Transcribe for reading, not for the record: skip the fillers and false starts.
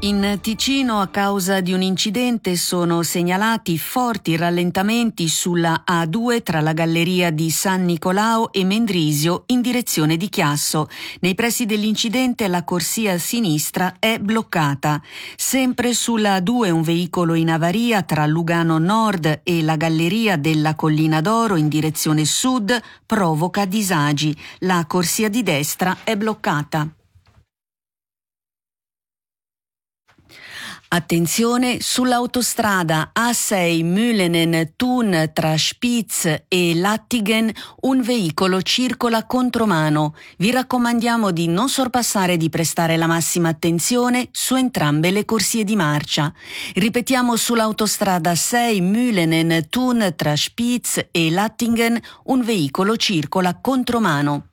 In Ticino, a causa di un incidente, sono segnalati forti rallentamenti sulla A2 tra la galleria di San Nicolao e Mendrisio in direzione di Chiasso. Nei pressi dell'incidente la corsia a sinistra è bloccata. Sempre sulla A2 un veicolo in avaria tra Lugano Nord e la galleria della Collina d'Oro in direzione sud provoca disagi. La corsia di destra è bloccata. Attenzione, sull'autostrada A6 Mühlenen-Thun tra Spitz e Lattigen un veicolo circola contromano. Vi raccomandiamo di non sorpassare e di prestare la massima attenzione su entrambe le corsie di marcia. Ripetiamo, sull'autostrada 6 Mühlenen-Thun tra Spitz e Lattigen un veicolo circola contromano.